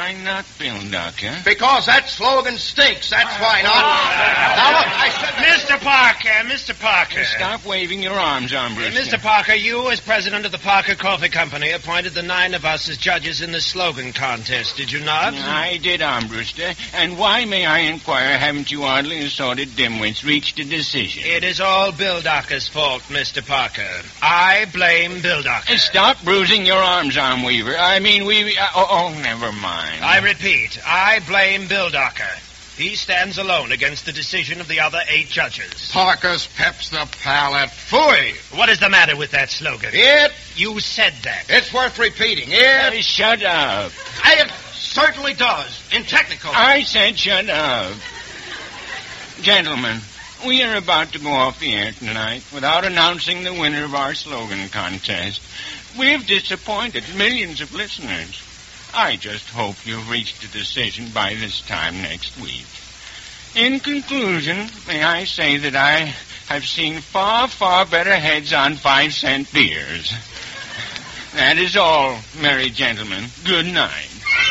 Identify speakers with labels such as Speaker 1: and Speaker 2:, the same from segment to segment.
Speaker 1: Why not Bill Ducker?
Speaker 2: Because that slogan stinks. That's why not. Now, look, I said...
Speaker 3: Mr. Parker.
Speaker 1: Stop waving your arms, Armbruster.
Speaker 3: Mr. Parker, you, as president of the Parker Coffee Company, appointed the 9 of us as judges in the slogan contest, did you not?
Speaker 1: I did, Armbruster. And why, may I inquire, haven't you oddly assorted dimwits reached a decision?
Speaker 3: It is all Bill Ducker's fault, Mr. Parker. I blame Bill Ducker.
Speaker 1: Stop bruising your arms, Armweaver. I mean, never mind.
Speaker 3: I repeat, I blame Bill Ducker. He stands alone against the decision of the other 8 judges.
Speaker 2: Parker's peps the palate. Phooey!
Speaker 3: What is the matter with that slogan? You said that.
Speaker 2: It's worth repeating.
Speaker 1: Shut up.
Speaker 2: It certainly does. In technical.
Speaker 1: I said shut up. Gentlemen, we are about to go off the air tonight without announcing the winner of our slogan contest. We've disappointed millions of listeners. I just hope you've reached a decision by this time next week. In conclusion, may I say that I have seen far, far better heads on 5-cent beers. That is all, merry gentlemen. Good night.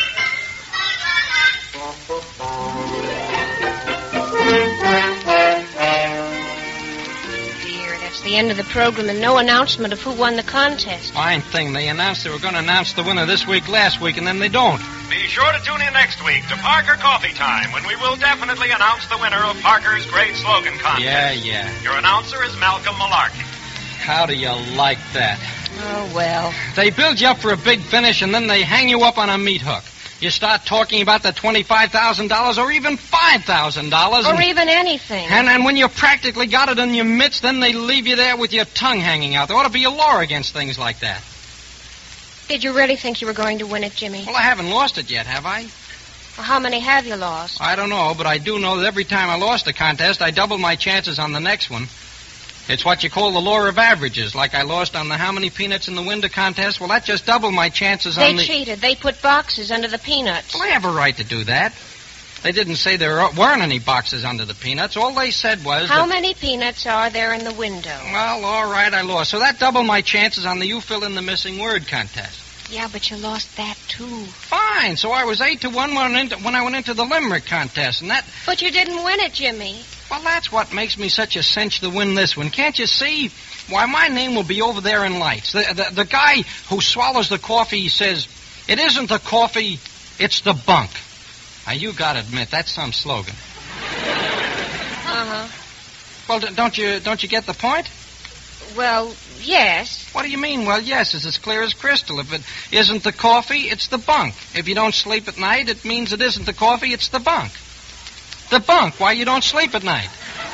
Speaker 4: The end of the program and no announcement of who won the contest.
Speaker 5: Fine thing. They announced they were going to announce the winner this week, last week, and then they don't.
Speaker 6: Be sure to tune in next week to Parker Coffee Time, when we will definitely announce the winner of Parker's Great Slogan Contest.
Speaker 5: Yeah.
Speaker 6: Your announcer is Malcolm Malarkey.
Speaker 5: How do you like that?
Speaker 4: Oh, well.
Speaker 5: They build you up for a big finish, and then they hang you up on a meat hook. You start talking about the $25,000 or even $5,000.
Speaker 4: Or even anything.
Speaker 5: And when you practically got it in your midst, then they leave you there with your tongue hanging out. There ought to be a law against things like that.
Speaker 4: Did you really think you were going to win it, Jimmy?
Speaker 5: Well, I haven't lost it yet, have I?
Speaker 4: Well, how many have you lost?
Speaker 5: I don't know, but I do know that every time I lost a contest, I doubled my chances on the next one. It's what you call the law of averages. Like I lost on the how many peanuts in the window contest. Well, that just doubled my chances on the...
Speaker 4: They cheated. They put boxes under the peanuts.
Speaker 5: Well, I have a right to do that. They didn't say there weren't any boxes under the peanuts. All they said was
Speaker 4: How many peanuts are there in the window?
Speaker 5: Well, all right, I lost. So that doubled my chances on the you fill in the missing word contest.
Speaker 4: Yeah, but you lost that, too.
Speaker 5: Fine. So I was 8-1 when I went into the limerick contest, and that...
Speaker 4: But you didn't win it, Jimmy.
Speaker 5: Well, that's what makes me such a cinch to win this one. Can't you see? Why, my name will be over there in lights. The guy who swallows the coffee says, it isn't the coffee, it's the bunk. Now, you got to admit, that's some slogan.
Speaker 4: Uh-huh.
Speaker 5: Well, don't you get the point?
Speaker 4: Well, yes.
Speaker 5: What do you mean? Well, yes, it's as clear as crystal. If it isn't the coffee, it's the bunk. If you don't sleep at night, it means it isn't the coffee, it's the bunk. The bunk, why you don't sleep at night.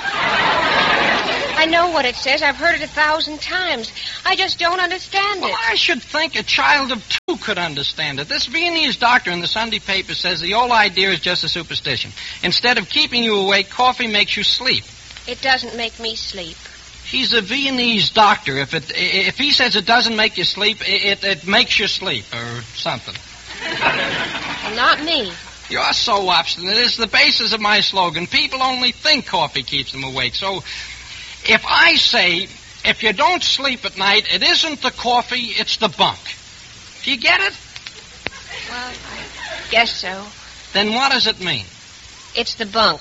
Speaker 4: I know what it says. I've heard it 1,000 times. I just don't understand it.
Speaker 5: Well, I should think a child of 2 could understand it. This Viennese doctor in the Sunday paper says the whole idea is just a superstition. Instead of keeping you awake, coffee makes you sleep.
Speaker 4: It doesn't make me sleep.
Speaker 5: He's a Viennese doctor. If he says it doesn't make you sleep, it makes you sleep or something.
Speaker 4: Well, not me.
Speaker 5: You're so obstinate. It's the basis of my slogan. People only think coffee keeps them awake. So if I say, if you don't sleep at night, it isn't the coffee, it's the bunk. Do you get it?
Speaker 4: Well, I guess so.
Speaker 5: Then what does it mean?
Speaker 4: It's the bunk.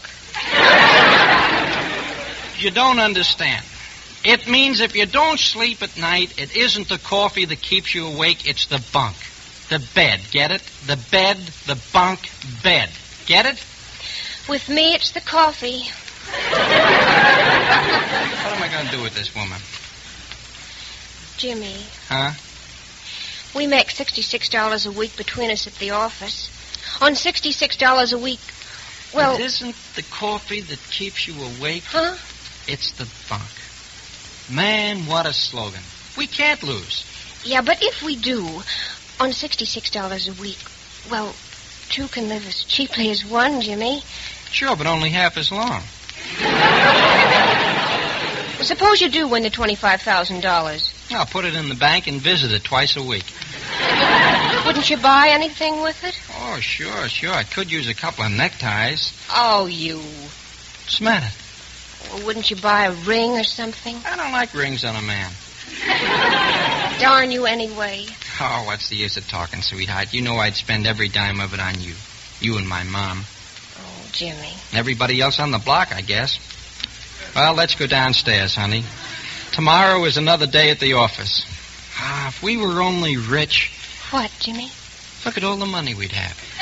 Speaker 5: You don't understand. It means if you don't sleep at night, it isn't the coffee that keeps you awake, it's the bunk. The bed, get it? The bed, the bunk, bed. Get it?
Speaker 4: With me, it's the coffee.
Speaker 5: What am I going to do with this woman?
Speaker 4: Jimmy.
Speaker 5: Huh?
Speaker 4: We make $66 a week between us at the office. On $66 a week, well...
Speaker 5: It isn't the coffee that keeps you awake.
Speaker 4: Huh?
Speaker 5: It's the bunk. Man, what a slogan. We can't lose.
Speaker 4: Yeah, but if we do, on $66 a week, well, 2 can live as cheaply as 1, Jimmy.
Speaker 5: Sure, but only half as long.
Speaker 4: Well, suppose you do win the $25,000.
Speaker 5: I'll put it in the bank and visit it twice a week.
Speaker 4: Wouldn't you buy anything with it?
Speaker 5: Oh, sure. I could use a couple of neckties.
Speaker 4: Oh, you.
Speaker 5: What's the matter?
Speaker 4: Well, wouldn't you buy a ring or something?
Speaker 5: I don't like rings on a man.
Speaker 4: Darn you anyway.
Speaker 5: Oh, what's the use of talking, sweetheart? You know I'd spend every dime of it on you. You and my mom.
Speaker 4: Oh, Jimmy.
Speaker 5: Everybody else on the block, I guess. Well, let's go downstairs, honey. Tomorrow is another day at the office. Ah, if we were only rich.
Speaker 4: What, Jimmy?
Speaker 5: Look at all the money we'd have.